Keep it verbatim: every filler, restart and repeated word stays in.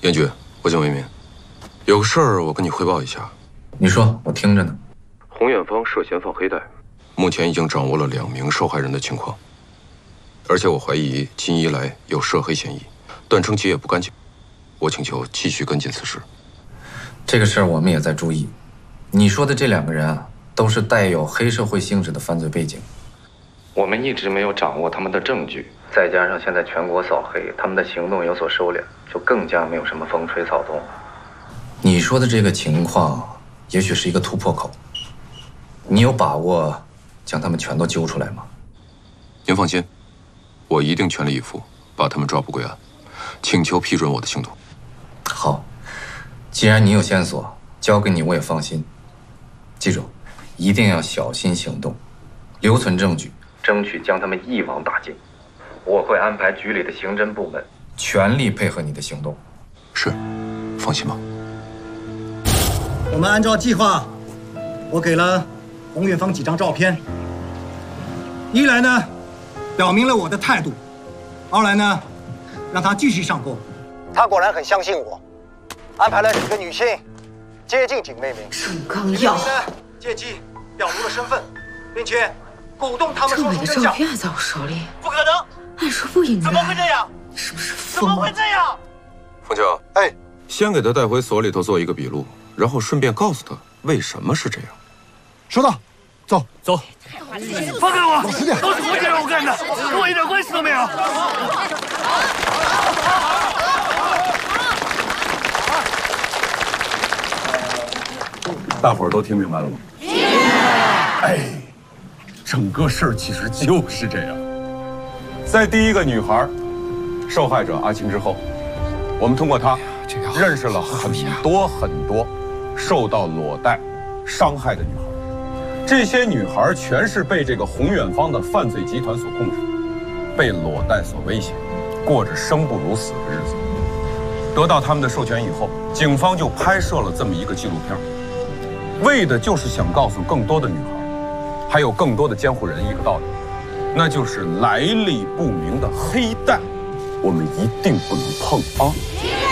严局，我姓魏民，有个事儿我跟你汇报一下。 你说，我听着呢。 洪远芳涉嫌放黑带，目前已经掌握了两名受害人的情况，而且我怀疑金一来有涉黑嫌疑，断称结也不干净。我请求继续跟进此事。 这个事儿我们也在注意。你说的这两个人啊，都是带有黑社会性质的犯罪背景。我们一直没有掌握他们的证据，再加上现在全国扫黑，他们的行动有所收敛，就更加没有什么风吹草动了。你说的这个情况，也许是一个突破口。你有把握将他们全都揪出来吗？ 您放心，我一定全力以赴把他们抓捕归案，请求批准我的行动。 好，既然你有线索，交给你我也放心。记住，一定要小心行动，留存证据，争取将他们一网打尽。我会安排局里的刑侦部门全力配合你的行动。 是，放心吧。 我们按照计划，我给了洪远芳几张照片。一来呢，表明了我的态度；二来呢，让他继续上钩。 他果然很相信我，安排了几个女性接近景妹妹。 郑刚耀呢，借机表露了身份，并且鼓动他们郑伟的说出真相。 照片还在我手里， 不可能！ 按说不应该。 怎么会这样？ 你是不是怎么疯了？ 会这样？ 凤秋， 哎， 先给他带回所里头做一个笔录，然后顺便告诉他为什么是这样。 收到，走走。 放开我！都是胡姐让我干的，跟我一点关系都没有。 大伙儿都听明白了吗？哎，整个事儿其实就是这样。在第一个女孩受害者阿青之后，我们通过她认识了很多很多受到裸贷伤害的女孩。这些女孩全是被这个洪远芳的犯罪集团所控制，被裸贷所威胁，过着生不如死的日子。得到他们的授权以后，警方就拍摄了这么一个纪录片，为的就是想告诉更多的女孩，还有更多的监护人一个道理，那就是来历不明的黑带，我们一定不能碰啊！